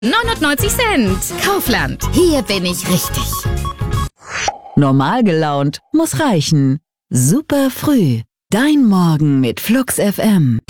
99 Cent. Kaufland. Hier bin ich richtig. Normal gelaunt muss reichen. Super früh. Dein Morgen mit Flux FM.